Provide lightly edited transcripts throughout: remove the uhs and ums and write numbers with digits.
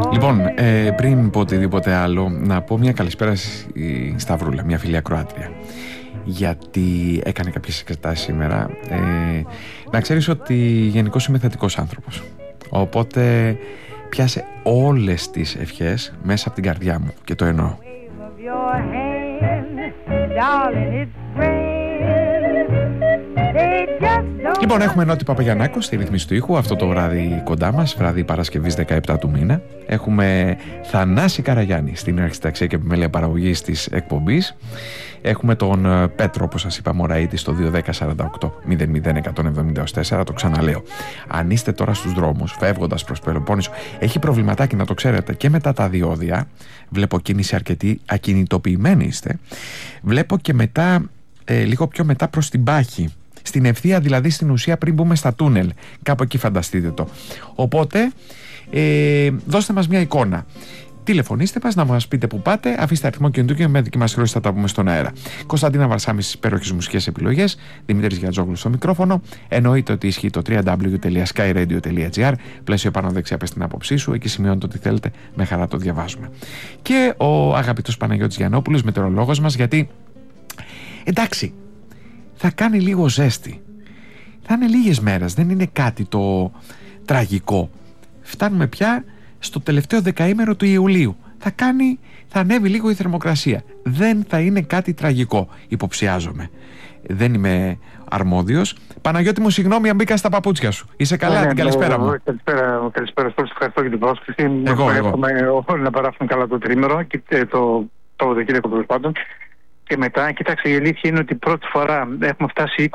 Λοιπόν, πριν πω οτιδήποτε άλλο, να πω μια καλησπέρα στη Σταυρούλα, μια φίλη ακροάτρια, γιατί έκανε κάποιες εξετάσεις σήμερα. Να ξέρεις ότι γενικώς είμαι θετικός άνθρωπος, οπότε πιάσε όλες τις ευχές μέσα από την καρδιά μου και το εννοώ. Λοιπόν, έχουμε Νότι Παπαγιαννάκο στη ρύθμιση του ήχου αυτό το βράδυ κοντά μας, βράδυ Παρασκευής 17 του μήνα. Έχουμε Θανάση Καραγιάννη στην αρχιταξία και επιμέλεια παραγωγής της εκπομπής. Έχουμε τον Πέτρο, όπως σας είπα, Μωραήτη στο 210-48-00-174. Το ξαναλέω. Αν είστε τώρα στους δρόμους, φεύγοντας προς Πελοπόννησο, έχει προβληματάκι να το ξέρετε και μετά τα διόδια. Βλέπω κίνηση αρκετή, ακινητοποιημένοι είστε. Βλέπω και μετά, λίγο πιο μετά προς την Πάχη. Στην ευθεία, δηλαδή στην ουσία πριν μπούμε στα τούνελ. Κάπου εκεί φανταστείτε το. Οπότε, δώστε μας μια εικόνα. Τηλεφωνήστε μας να μας πείτε που πάτε, αφήστε αριθμό κινητού και με δική μας χρέωση θα τα πούμε στον αέρα. Κωνσταντίνα Βαρσάμι στις υπέροχες μουσικές επιλογές, Δημήτρης Γιατζόγλου στο μικρόφωνο. Εννοείται ότι ισχύει το www.skyradio.gr. Πλαίσιο πάνω δεξιά πες την άποψή σου, εκεί σημειώνετε ό,τι θέλετε, με χαρά το διαβάζουμε. Και ο αγαπητός Παναγιώτης Γιαννόπουλος, μετεωρολόγος μας, γιατί εντάξει, θα κάνει λίγο ζέστη. Θα είναι λίγες μέρες, δεν είναι κάτι το τραγικό. Φτάνουμε πια στο τελευταίο δεκαήμερο του Ιουλίου. Θα ανέβει λίγο η θερμοκρασία. Δεν θα είναι κάτι τραγικό, υποψιάζομαι. Δεν είμαι αρμόδιος. Παναγιώτη μου, συγγνώμη αν μπήκα στα παπούτσια σου. Είσαι καλά, την καλησπέρα μου. Καλησπέρα σας, ευχαριστώ για την πρόσκληση. Εγώ. Όλοι να περάσουν καλά το τρίμηνο και το Δεκέμβριο τέλος πάντων. Και μετά, κοιτάξτε, η αλήθεια είναι ότι πρώτη φορά έχουμε φτάσει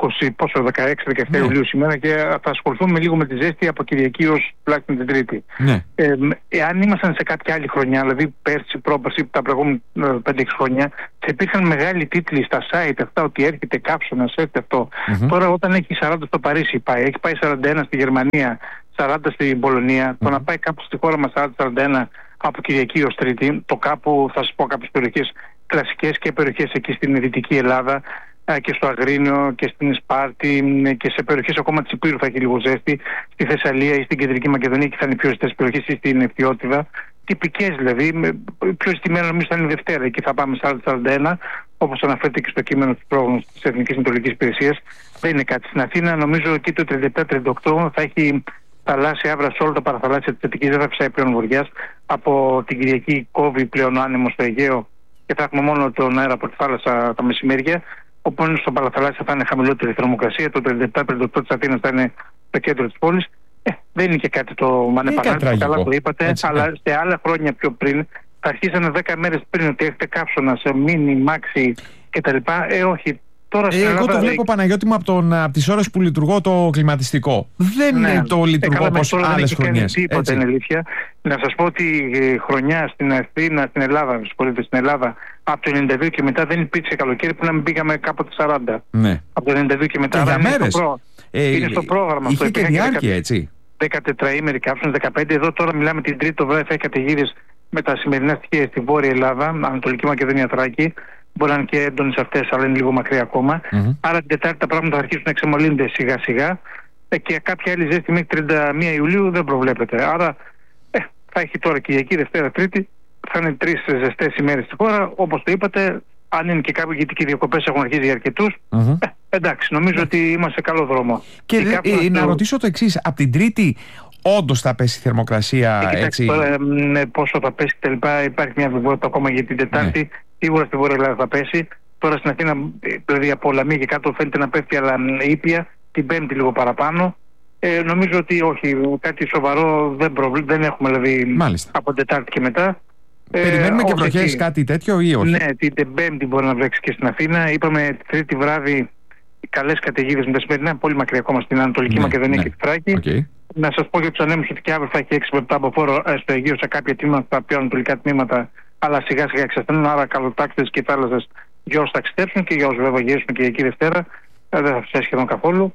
16-17 Ιουλίου σήμερα και θα ασχοληθούμε λίγο με τη ζέστη από Κυριακή ως τουλάχιστον την Τρίτη. Ναι. Εάν ήμασταν σε κάποια άλλη χρονιά, δηλαδή πέρσι, πρόπερσι, τα προηγούμενα 5-6 χρόνια, θα υπήρχαν μεγάλοι τίτλοι στα site αυτά ότι έρχεται κάψονας, έρχεται αυτό. Τώρα, όταν έχει 40 στο Παρίσι, έχει πάει 41 στη Γερμανία, 40 στην Πολωνία, το να πάει κάπου στη χώρα μας 40-41 από Κυριακή ως Τρίτη, το κάπου, θα σας πω κάποιες περιοχές κλασικές και περιοχές εκεί στην Δυτική Ελλάδα και στο Αγρίνιο και στην Σπάρτη και σε περιοχές ακόμα της Υπήρου θα έχει λίγο ζέστη, στη Θεσσαλία ή στην Κεντρική Μακεδονία και θα είναι πιο ζεστές περιοχές ή στην Ευθιότητα. Τυπικές δηλαδή, πιο ζητημένα νομίζω θα είναι Δευτέρα, εκεί θα πάμε 40-41, όπως αναφέρεται και στο κείμενο του πρόγραμματος της Εθνικής Μετεωρολογικής Υπηρεσίας. Δεν είναι κάτι. Στην Αθήνα νομίζω εκεί το 37-38 θα έχει θαλάσσια άβρα σε όλα τα παραθαλάσσια της Αττικής, δεν θα φυσάει πλέον βοριάς. Από την Κυριακή κόβει πλέον ο άνεμος στο Αιγαίο και θα έχουμε μόνο τον αέρα από τη θάλασσα τα μεσημέρια. Οπότε στο παραθαλάσσια θα είναι χαμηλότερη θερμοκρασία. Το 37-38 της Αθήνας θα είναι το κέντρο της πόλης. Δεν είναι και κάτι το ανεπανάληπτο, καλά το είπατε, έτσι, αλλά σε άλλα χρόνια πιο πριν θα αρχίσανε 10 μέρες πριν ότι έχετε κάψωνα σε μίνι, μάξι κτλ. Όχι. Τώρα εγώ το βλέπω, Παναγιώτη μου, από τις ώρες που λειτουργώ το κλιματιστικό. Δεν είναι το λειτουργώ όπως άλλες χρονιές. Τίποτα είναι αλήθεια. Να σας πω ότι η χρονιά στην Αθήνα, στην Ελλάδα, στην Ελλάδα, από το 92 και μετά δεν υπήρξε καλοκαίρι που να μην πήγαμε κάποτε 40. Ναι. Από το 92 και μετά. Για μέρες. Είναι στο πρόγραμμα. Είχε και διάρκεια, έτσι. 14ήμερη κάψονες, 15. Εδώ τώρα μιλάμε την Τρίτη το βράδυ, θα έχει καταιγίδες με τα σημερινά στοιχεία στη Βόρεια Ελλάδα, Ανατολική Μακεδονία, Θράκη. Μπορεί να είναι και έντονες αυτές, αλλά είναι λίγο μακριά ακόμα. Άρα την Τετάρτη τα πράγματα θα αρχίσουν να εξομολύνονται σιγά σιγά και κάποια άλλη ζέστη μέχρι 31 Ιουλίου δεν προβλέπεται. Άρα θα έχει τώρα Κυριακή, Δευτέρα, Τρίτη, θα είναι 3 ζεστές ημέρες στη χώρα. Όπως το είπατε, αν είναι και κάποιοι, γιατί και οι διακοπές έχουν αρχίσει για αρκετούς, εντάξει, νομίζω ότι είμαστε σε καλό δρόμο. Και να ρωτήσω το εξής, από την Τρίτη όντως θα πέσει η θερμοκρασία, έτσι? Πόσο θα πέσει κτλ. Υπάρχει μια βεβαιότητα ακόμα για την Τετάρτη. Σίγουρα στη Βόρεια Ελλάδα θα πέσει. Τώρα στην Αθήνα, δηλαδή από Λαμία και κάτω, φαίνεται να πέφτει, αλλά ήπια. Την Πέμπτη λίγο παραπάνω. Νομίζω ότι όχι, κάτι σοβαρό δεν έχουμε, δηλαδή. Μάλιστα. Από την Τετάρτη και μετά. Περιμένουμε και βροχές, κάτι τέτοιο ή όχι? Ναι, την Πέμπτη μπορεί να βρέξει και στην Αθήνα. Είπαμε την Τρίτη βράδυ καλές καταιγίδες με τα σημερινά, πολύ μακριά ακόμα στην Ανατολική Μακεδονία και τη Θράκη. Να σας πω για τους ανέμους ότι και αύριο θα έχει 6 με 7 από φόρο στο Αιγαίο σε κάποια τμήματα, τα πιο ανατολικά τμήματα, αλλά σιγά σιγά εξασθενούν. Άρα καλοτάξτες και θάλασσες για όσους ταξιδέψουν και για όσους βέβαια γυρίσουν και εκεί Δευτέρα. Δεν θα φυσάει σχεδόν καθόλου.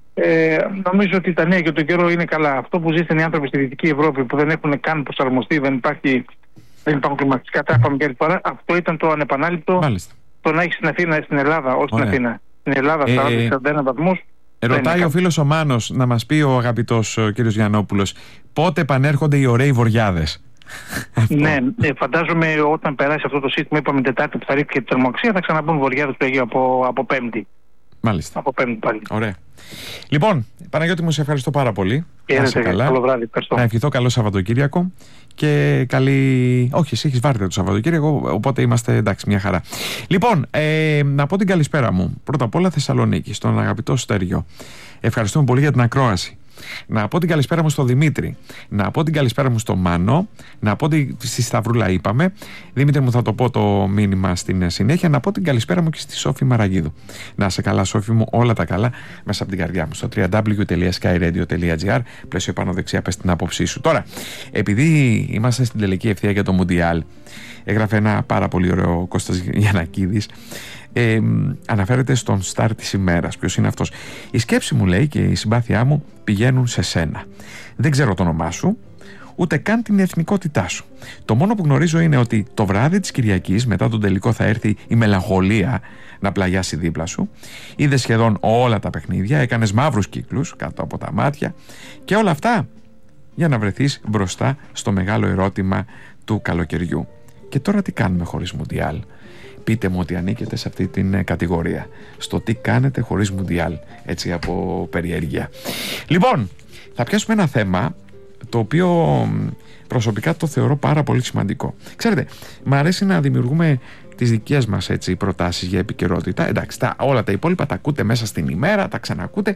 Νομίζω ότι τα νέα για τον καιρό είναι καλά. Αυτό που ζήσαν οι άνθρωποι στη Δυτική Ευρώπη που δεν έχουν καν προσαρμοστεί, δεν υπάρχουν κλιματικά, τα είπαμε και άλλη φορά. Αυτό ήταν το ανεπανάληπτο. Το να έχει στην Αθήνα, στην Ελλάδα, όχι στην Αθήνα. Στην Ελλάδα 40-41 βαθμούς. Ρωτάει ο φίλος ο Μάνος να μας πει ο αγαπητός κύριος Γιαννόπουλος, πότε επανέρχονται οι ωραίοι βοριάδες? Ναι, φαντάζομαι όταν περάσει αυτό το σύστημα, είπαμε Τετάρτη που θα ρίξει και τη θερμοκρασία, θα ξαναμπούν βορειάδες του Αιγαίου από Πέμπτη. Μάλιστα. Από Πέμπτη πάλι. Ωραία. Λοιπόν, Παναγιώτη μου, σε ευχαριστώ πάρα πολύ. Να είσαι καλά. Καλό βράδυ. Ευχαριστώ. Να ευχηθώ καλό Σαββατοκύριακο και καλή. Όχι, εσύ έχεις βάρδια το Σαββατοκύριακο, οπότε είμαστε εντάξει, μια χαρά. Λοιπόν, να πω την καλησπέρα μου. Πρώτα απ' όλα Θεσσαλονίκη, στον αγαπητό Στέργιο. Ευχαριστούμε πολύ για την ακρόαση. Να πω την καλησπέρα μου στον Δημήτρη. Να πω την καλησπέρα μου στον Μάνο. Να πω στη Σταυρούλα, είπαμε. Δημήτρη μου, θα το πω το μήνυμα στην συνέχεια. Να πω την καλησπέρα μου και στη Σόφη Μαραγίδου. Να σε καλά, Σόφη μου, όλα τα καλά μέσα από την καρδιά μου. Στο www.skyradio.gr. Πλαίσιο πάνω δεξιά, πες την άποψή σου. Τώρα, επειδή είμαστε στην τελική ευθεία για το Μουντιάλ, έγραφε ένα πάρα πολύ ωραίο Κώστας Γιαννακίδης. Αναφέρεται στον στάρ της ημέρας. Ποιος είναι αυτός? Η σκέψη μου, λέει, και η συμπάθειά μου πηγαίνουν σε σένα. Δεν ξέρω το όνομά σου, ούτε καν την εθνικότητά σου. Το μόνο που γνωρίζω είναι ότι το βράδυ της Κυριακής, μετά τον τελικό, θα έρθει η μελαγχολία να πλαγιάσει δίπλα σου. Είδες σχεδόν όλα τα παιχνίδια, έκανες μαύρους κύκλους κάτω από τα μάτια και όλα αυτά για να βρεθείς μπροστά στο μεγάλο ερώτημα του καλοκαιριού. Και τώρα τι κάνουμε χωρίς Μουντιάλ? Πείτε μου ότι ανήκετε σε αυτή την κατηγορία. Στο τι κάνετε χωρίς Μουντιάλ, έτσι από περιέργεια. Λοιπόν, θα πιάσουμε ένα θέμα το οποίο προσωπικά το θεωρώ πάρα πολύ σημαντικό. Ξέρετε, μου αρέσει να δημιουργούμε τις δικές μας προτάσεις για επικαιρότητα. Εντάξει, όλα τα υπόλοιπα τα ακούτε μέσα στην ημέρα, τα ξανακούτε.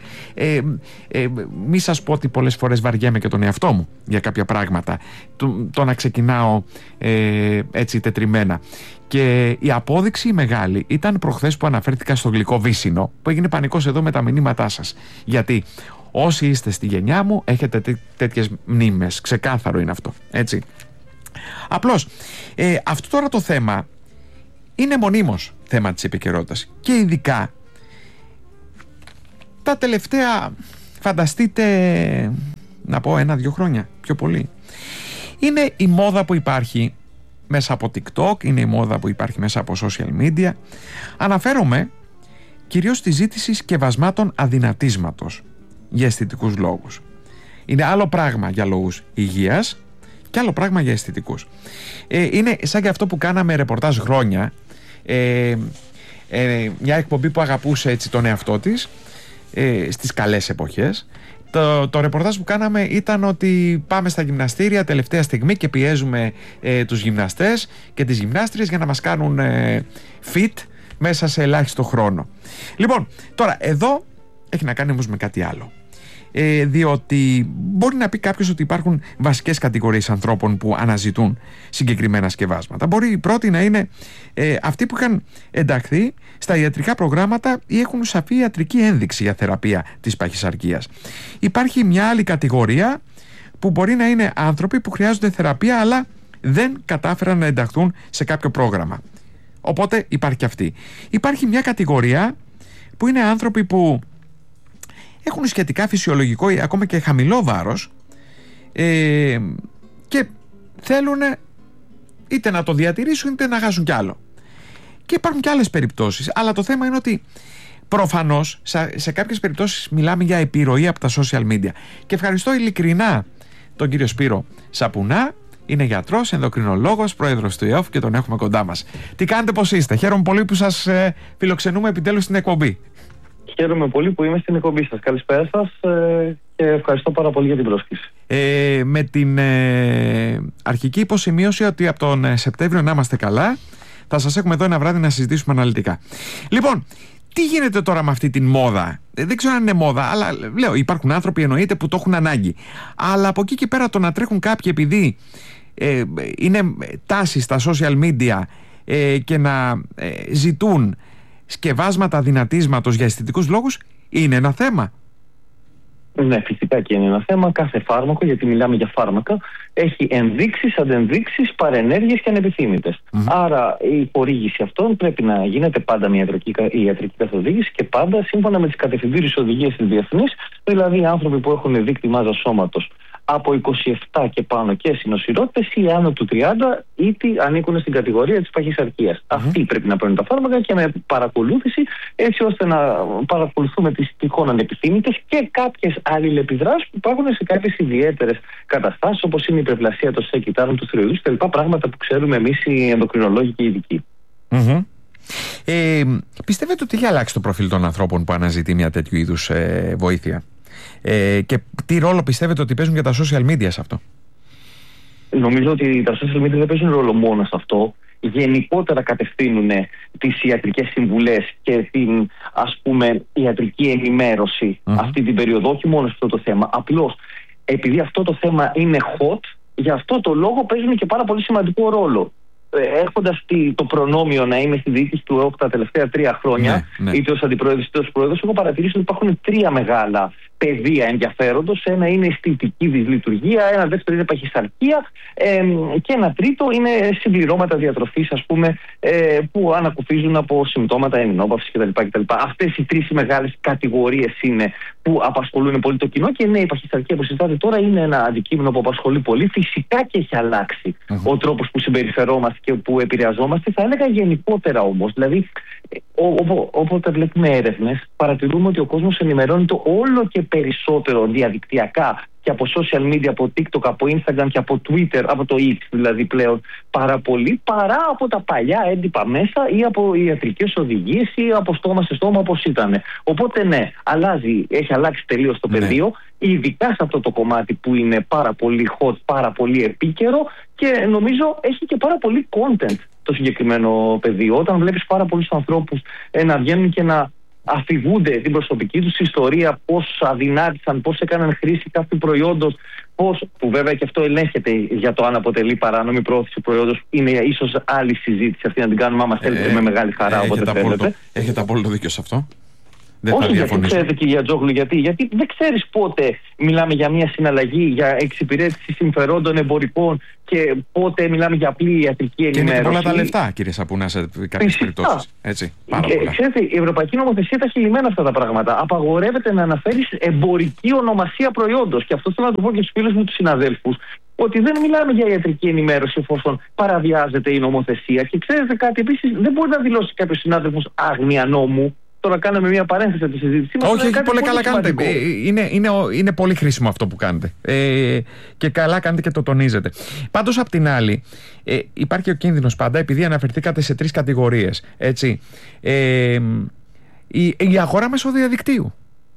Μη σας πω ότι πολλές φορές βαριέμαι και τον εαυτό μου για κάποια πράγματα. Το να ξεκινάω έτσι τετριμμένα. Και η απόδειξη μεγάλη ήταν προχθές που αναφέρθηκα στο γλυκό βύσσινο, που έγινε πανικός εδώ με τα μηνύματά σας. Γιατί όσοι είστε στη γενιά μου έχετε τέτοιες μνήμες. Ξεκάθαρο είναι αυτό, έτσι. Απλώς, αυτό τώρα το θέμα είναι μονίμως θέμα της επικαιρότητας. Και ειδικά τα τελευταία, φανταστείτε, να πω 1-2 χρόνια, πιο πολύ. Είναι η μόδα που υπάρχει μέσα από TikTok, είναι η μόδα που υπάρχει μέσα από social media. Αναφέρομαι κυρίως στη ζήτηση σκευασμάτων αδυνατίσματος για αισθητικούς λόγους. Είναι άλλο πράγμα για λόγους υγείας και άλλο πράγμα για αισθητικούς. Είναι σαν και αυτό που κάναμε ρεπορτάζ χρόνια, μια εκπομπή που αγαπούσε έτσι τον εαυτό της στις καλές εποχές. Το ρεπορτάζ που κάναμε ήταν ότι πάμε στα γυμναστήρια τελευταία στιγμή και πιέζουμε τους γυμναστές και τις γυμνάστριες για να μας κάνουν fit μέσα σε ελάχιστο χρόνο. Λοιπόν, τώρα εδώ έχει να κάνει όμως με κάτι άλλο. Διότι μπορεί να πει κάποιος ότι υπάρχουν βασικές κατηγορίες ανθρώπων που αναζητούν συγκεκριμένα σκευάσματα. Μπορεί η πρώτη να είναι αυτοί που είχαν ενταχθεί στα ιατρικά προγράμματα ή έχουν σαφή ιατρική ένδειξη για θεραπεία της παχυσαρκίας. Υπάρχει μια άλλη κατηγορία που μπορεί να είναι άνθρωποι που χρειάζονται θεραπεία αλλά δεν κατάφεραν να ενταχθούν σε κάποιο πρόγραμμα. Οπότε υπάρχει και αυτή. Υπάρχει μια κατηγορία που είναι άνθρωποι που έχουν σχετικά φυσιολογικό ή ακόμα και χαμηλό βάρος και θέλουν είτε να το διατηρήσουν είτε να χάσουν κι άλλο. Και υπάρχουν και άλλες περιπτώσεις. Αλλά το θέμα είναι ότι προφανώς σε κάποιες περιπτώσεις μιλάμε για επιρροή από τα social media. Και ευχαριστώ ειλικρινά τον κύριο Σπύρο Σαπουνά. Είναι γιατρός, ενδοκρινολόγος, πρόεδρος του ΕΟΦ και τον έχουμε κοντά μας. Τι κάνετε, πώς είστε? Χαίρομαι πολύ που σας φιλοξενούμε επιτέλους στην εκπομπή. Χαίρομαι πολύ που είμαι στην εκπομπή σας. Καλησπέρα σας και ευχαριστώ πάρα πολύ για την πρόσκληση. Με την αρχική υποσημείωση ότι από τον Σεπτέμβριο να είμαστε καλά, θα σας έχουμε εδώ ένα βράδυ να συζητήσουμε αναλυτικά. Λοιπόν, τι γίνεται τώρα με αυτή την μόδα? Δεν ξέρω αν είναι μόδα, αλλά λέω υπάρχουν άνθρωποι εννοείται που το έχουν ανάγκη. Αλλά από εκεί και πέρα το να τρέχουν κάποιοι επειδή είναι τάση στα social media και να ζητούν σκευάσματα δυνατίσματος για αισθητικούς λόγους είναι ένα θέμα. Ναι, φυσικά και είναι ένα θέμα. Κάθε φάρμακο, γιατί μιλάμε για φάρμακα, έχει ενδείξεις, αντενδείξεις, παρενέργειες και ανεπιθύμητες. Άρα η χορήγηση αυτών πρέπει να γίνεται πάντα με ιατρική καθοδήγηση και πάντα σύμφωνα με τις κατευθυντήριες οδηγίες της διεθνής. Δηλαδή οι άνθρωποι που έχουν δείκτη μάζας σώματος από 27 και πάνω και συνοσυρότητες ή άνω του 30 ήτι ανήκουν στην κατηγορία της παχυσαρκίας. Αυτοί πρέπει να παίρνουν τα φάρμακα και με παρακολούθηση, έτσι ώστε να παρακολουθούμε τις τυχόν ανεπιθύμητες και κάποιες αλληλεπιδράσεις που υπάρχουν σε κάποιες ιδιαίτερες καταστάσεις, όπως είναι η υπερπλασία των ΣΕ κυτάρων του θηροειδούς και λοιπά, πράγματα που ξέρουμε εμείς οι ενδοκρινολόγοι και οι ειδικοί. Πιστεύετε ότι έχει αλλάξει το προφίλ των ανθρώπων που αναζητεί μια τέτοιου είδους βοήθεια? Και τι ρόλο πιστεύετε ότι παίζουν και τα social media σε αυτό? Νομίζω ότι τα social media δεν παίζουν ρόλο μόνο σε αυτό. Γενικότερα κατευθύνουν τις ιατρικές συμβουλές και την, ας πούμε, ιατρική ενημέρωση αυτή την περίοδο, όχι μόνο σε αυτό το θέμα. Απλώς επειδή αυτό το θέμα είναι hot, γι' αυτό το λόγο παίζουν και πάρα πολύ σημαντικό ρόλο. Έχοντας το προνόμιο να είμαι στη διοίκηση του ΕΟΚ τα τελευταία 3 χρόνια, είτε ως αντιπρόεδρος είτε ως πρόεδρος, έχω παρατηρήσει ότι υπάρχουν 3 μεγάλα πεδία ενδιαφέροντος. Ένα είναι αισθητική δυσλειτουργία, ένα δεύτερο είναι παχυσαρκία και ένα τρίτο είναι συμπληρώματα διατροφής, ας πούμε, που ανακουφίζουν από συμπτώματα εμεινόπαυσης κτλ. Αυτές οι 3 μεγάλες κατηγορίες είναι που απασχολούν πολύ το κοινό και ναι, η παχυσαρκία που συζητάτε τώρα είναι ένα αντικείμενο που απασχολεί πολύ. Φυσικά και έχει αλλάξει ο τρόπος που συμπεριφερόμαστε και που επηρεαζόμαστε. Θα έλεγα γενικότερα όμως. Δηλαδή, όποτε βλέπουμε έρευνες, παρατηρούμε ότι ο κόσμος ενημερώνεται όλο και περισσότερο διαδικτυακά και από social media, από TikTok, από Instagram και από Twitter, από το X δηλαδή πλέον, πάρα πολύ, παρά από τα παλιά έντυπα μέσα ή από ιατρικές οδηγίες ή από στόμα σε στόμα όπως ήταν. Οπότε ναι, έχει αλλάξει τελείως το πεδίο, ειδικά σε αυτό το κομμάτι που είναι πάρα πολύ hot, πάρα πολύ επίκαιρο και νομίζω έχει και πάρα πολύ content το συγκεκριμένο πεδίο. Όταν βλέπεις πάρα πολλούς ανθρώπους να βγαίνουν και να αφηγούνται την προσωπική τους ιστορία, πώς αδυνάτησαν, πώς έκαναν χρήση κάποιου προϊόντος, που βέβαια και αυτό ελέγχεται για το αν αποτελεί παράνομη προώθηση προϊόντος. Είναι ίσως άλλη συζήτηση αυτή να την κάνουμε άμα θέλετε με μεγάλη χαρά όποτε θέλετε. Έχετε απόλυτο δίκιο σε αυτό. Όχι, γιατί ξέρετε, κυρία Τζόγλου, γιατί δεν ξέρεις πότε μιλάμε για μια συναλλαγή, για εξυπηρέτηση συμφερόντων εμπορικών και πότε μιλάμε για απλή ιατρική ενημέρωση. Και είναι πολλά τα λεφτά, κύριε Σαπούνα, σε κάποιες περιπτώσεις. Έτσι, ξέρετε, η Ευρωπαϊκή Νομοθεσία τα έχει λυμμένα αυτά τα πράγματα. Απαγορεύεται να αναφέρεις εμπορική ονομασία προϊόντος. Και αυτό θέλω να το πω και στους φίλους μου τους συναδέλφους, ότι δεν μιλάμε για ιατρική ενημέρωση εφόσον παραβιάζεται η νομοθεσία. Και ξέρετε κάτι, επίσης, δεν μπορεί να δηλώσει κάποιος συνάδελφος άγνοια νόμου. Τώρα κάναμε μια παρένθεση από τη συζήτησή μας. Όχι, πολύ καλά κάνετε. Είναι πολύ χρήσιμο αυτό που κάνετε. Και καλά κάνετε και το τονίζετε. Πάντως, απ' την άλλη, υπάρχει ο κίνδυνος πάντα, επειδή αναφερθήκατε σε 3 κατηγορίες. Έτσι, η αγορά μέσω διαδικτύου.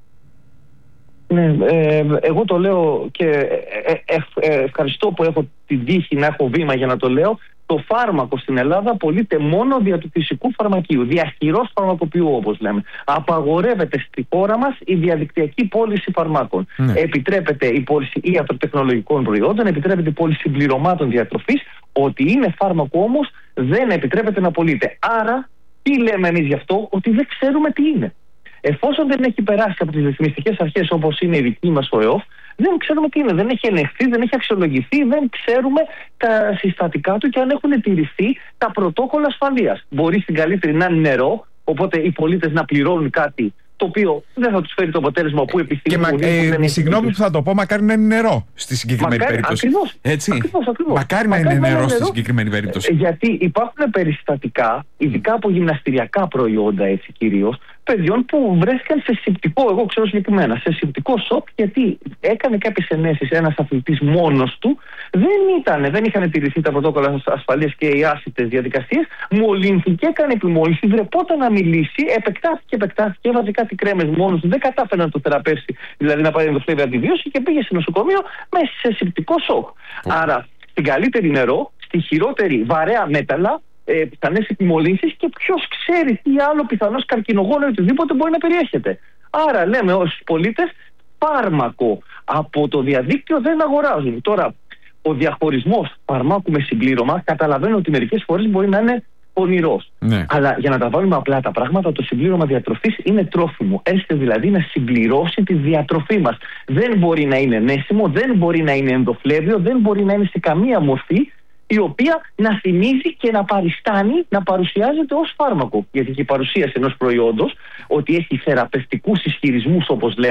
Ναι, εγώ το λέω και ευχαριστώ που έχω την τύχη να έχω βήμα για να το λέω. Το φάρμακο στην Ελλάδα πωλείται μόνο δια του φυσικού φαρμακείου, διαχειρός φαρμακοποιού όπως λέμε. Απαγορεύεται στη χώρα μας η διαδικτυακή πώληση φαρμάκων. Επιτρέπεται η πώληση ιατροτεχνολογικών προϊόντων, επιτρέπεται η πώληση συμπληρωμάτων διατροφής. Ότι είναι φάρμακο όμως δεν επιτρέπεται να πωλείται. Άρα, τι λέμε εμείς γι' αυτό? Ότι δεν ξέρουμε τι είναι. Εφόσον δεν έχει περάσει από τις ρυθμιστικές αρχές όπως είναι η δική μας ο ΕΟΦ, δεν ξέρουμε τι είναι, δεν έχει ελεγχθεί, δεν έχει αξιολογηθεί, δεν ξέρουμε τα συστατικά του και αν έχουν τηρηθεί τα πρωτόκολλα ασφαλείας. Μπορεί στην καλύτερη να είναι νερό, οπότε οι πολίτες να πληρώνουν κάτι το οποίο δεν θα τους φέρει το αποτέλεσμα που επιθυμούν. Συγγνώμη που θα το πω, μακάρι να είναι νερό στη συγκεκριμένη περίπτωση. Ακριβώς. Μακάρι να είναι νερό στη συγκεκριμένη περίπτωση. Γιατί υπάρχουν περιστατικά, ειδικά από γυμναστηριακά προϊόντα έτσι κυρίως, παιδιών που βρέθηκαν σε συμπτικό, εγώ ξέρω συγκεκριμένα, σε συμπτικό σοκ, γιατί έκανε κάποιες ενέσεις ένας αθλητής μόνος του, δεν είχαν τηρηθεί τα πρωτόκολλα ασφαλείας και οι άσιτες διαδικασίες, μολύνθηκε, έκανε επιμόλυνση, βρεπόταν να μιλήσει, επεκτάθηκε, έβαζε κάτι κρέμες μόνος του, δεν κατάφερε να το θεραπεύσει, δηλαδή να πάρει ενδοφλέβη αντιβίωση και πήγε στο νοσοκομείο μέσα σε συμπτικό σοκ. Άρα, στην καλύτερη νερό, στη χειρότερη βαρέα μέταλλα, πιθανές επιμολύνσεις και ποιος ξέρει τι άλλο πιθανώς καρκινογόνο ή οτιδήποτε μπορεί να περιέχεται. Άρα λέμε ως πολίτες φάρμακο από το διαδίκτυο δεν αγοράζουν. Τώρα ο διαχωρισμός φαρμάκου με συμπλήρωμα καταλαβαίνω ότι μερικές φορές μπορεί να είναι πονηρός. Ναι. Αλλά για να τα βάλουμε απλά τα πράγματα, το συμπλήρωμα διατροφής είναι τρόφιμο. Έρχεται δηλαδή να συμπληρώσει τη διατροφή μας. Δεν μπορεί να είναι νέσιμο, δεν μπορεί να είναι ενδοφλέβιο, δεν μπορεί να είναι σε καμία μορφή η οποία να θυμίζει και να παριστάνει να παρουσιάζεται ως φάρμακο. Γιατί και η παρουσίαση ενός προϊόντος, ότι έχει θεραπευτικούς ισχυρισμούς όπως λέμε,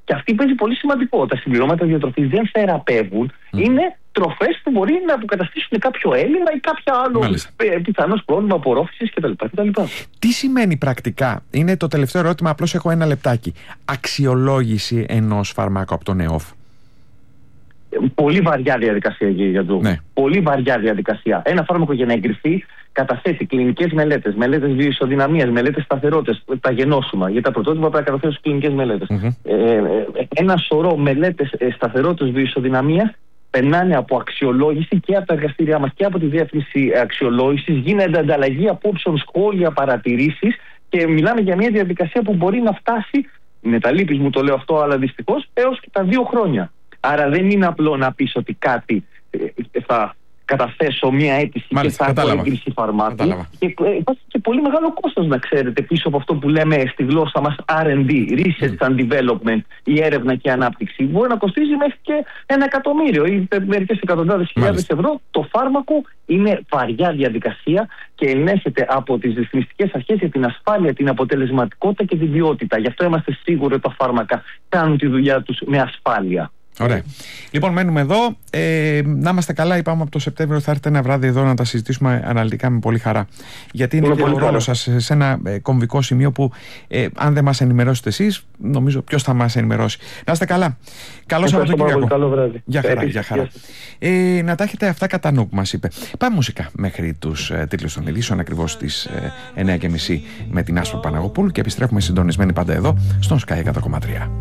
Και αυτή παίζει πολύ σημαντικό. Τα συμπληρώματα διατροφής δεν θεραπεύουν, είναι τροφές που μπορεί να αποκαταστήσουν κάποιο έλλειμμα ή κάποιο άλλο πιθανώς πρόβλημα απορρόφησης κτλ. Τι σημαίνει πρακτικά, είναι το τελευταίο ερώτημα, απλώς έχω ένα λεπτάκι, αξιολόγηση ενός φαρμάκου από τον ΕΟΦ? Πολύ βαριά διαδικασία, Γιώργο. Ναι. Πολύ βαριά διαδικασία. Ένα φάρμακο για να εγκριθεί καταθέτει κλινικές μελέτες, μελέτες βιοισοδυναμίας, μελέτες σταθερότητας, τα γενώσιμα. Για τα πρωτότυπα πρέπει να καταθέσουν κλινικές μελέτες. Ένα σωρό μελέτες σταθερότητας βιοισοδυναμίας περνάνε από αξιολόγηση και από τα εργαστήριά μας και από τη διεύθυνση αξιολόγησης. Γίνεται ανταλλαγή απόψεων, σχόλια, παρατηρήσεις και μιλάμε για μια διαδικασία που μπορεί να φτάσει, με τα λύπης μου το λέω αυτό, αλλά δυστυχώς, έως και τα 2 χρόνια. Άρα δεν είναι απλό να πεις ότι κάτι θα καταθέσω μια αίτηση και θα έχω έγκριση φαρμάκου. Υπάρχει και πολύ μεγάλο κόστος, να ξέρετε, πίσω από αυτό που λέμε στη γλώσσα μας R&D, Research and Development, η έρευνα και η ανάπτυξη. Μπορεί να κοστίζει μέχρι και 1 εκατομμύριο ή μερικές εκατοντάδες χιλιάδες ευρώ. Το φάρμακο είναι βαριά διαδικασία και ελέγχεται από τις ρυθμιστικές αρχές για την ασφάλεια, την αποτελεσματικότητα και την ποιότητα. Γι' αυτό είμαστε σίγουροι ότι τα φάρμακα κάνουν τη δουλειά τους με ασφάλεια. Ωραία. Λοιπόν, μένουμε εδώ. Να είμαστε καλά. Είπαμε από το Σεπτέμβριο θα έρθετε ένα βράδυ εδώ να τα συζητήσουμε αναλυτικά με πολύ χαρά. Γιατί είναι και ο ρόλος σας σε ένα κομβικό σημείο που αν δεν μας ενημερώσετε εσείς, νομίζω ποιος θα μας ενημερώσει. Να είστε καλά. Καλό Σαββατοκύριακο. Καλό βράδυ. Γεια χαρά. Γεια χαρά. Να τα έχετε αυτά κατά νου που μας είπε. Πάμε μουσικά μέχρι τους τίτλους των ειδήσεων, ακριβώς στις 9:30 με την Άσπρο Παναγοπούλου, και επιστρέφουμε συντονισμένοι πάντα εδώ στον Sky 100,3.